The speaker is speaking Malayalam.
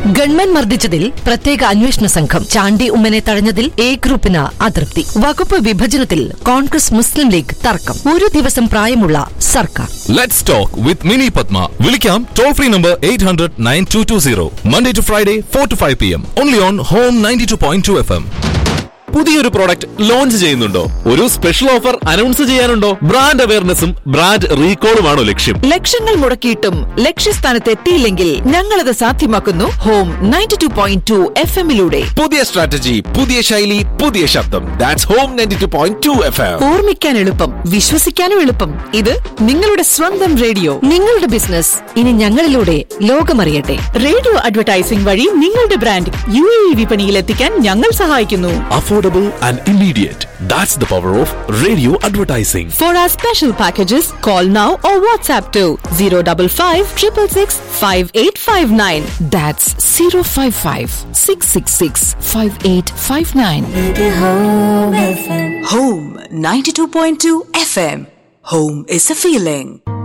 ഗൺമാൻ മർദ്ദിച്ചതിൽ പ്രത്യേക അന്വേഷണ സംഘം. ചാണ്ടി ഉമ്മനെ തഴഞ്ഞതിൽ എ ഗ്രൂപ്പിന് അതൃപ്തി. വകുപ്പ് വിഭജനത്തിൽ കോൺഗ്രസ് മുസ്ലിം ലീഗ് തർക്കം. ഒരു ദിവസം പ്രായമുള്ള സർക്കാർ. Let's talk with Mini Padma. വിളിക്കാം toll free number 800-9220. Monday to Friday 4 to 5 p.m. Only on Home 92.2 FM. പുതിയൊരു പ്രോഡക്റ്റ് ലോഞ്ച് ചെയ്യുന്നുണ്ടോ? ഒരു special offer announce ചെയ്യാനുണ്ടോ? Brand അവയർനെസ്സും brand റീകോളുമാണോ ലക്ഷ്യം? ലക്ഷങ്ങൾ മുടക്കിയിട്ടും ലക്ഷ്യസ്ഥാനത്ത് എത്തിയില്ലെങ്കിൽ ഞങ്ങളത് സാധ്യമാക്കുന്നു ഹോം 92.2 FM-ലൂടെ. പുതിയ സ്ട്രാറ്റജി, പുതിയ ശൈലി, പുതിയ ശബ്ദം. That's home 92.2 FM. ഓർമ്മിക്കാൻ എളുപ്പം, വിശ്വസിക്കാനും എളുപ്പം. ഇത് നിങ്ങളുടെ സ്വന്തം റേഡിയോ. നിങ്ങളുടെ ബിസിനസ് ഇനി ഞങ്ങളിലൂടെ ലോകമറിയട്ടെ. റേഡിയോ അഡ്വർടൈസിംഗ് വഴി നിങ്ങളുടെ ബ്രാൻഡ് UAE വിപണിയിൽ എത്തിക്കാൻ ഞങ്ങൾ സഹായിക്കുന്നു. Affordable and immediate. That's the power of radio advertising. For our special packages, call now or WhatsApp to 055 666 5859. That's 055 666 5859. Home 92.2 FM. Home is a feeling.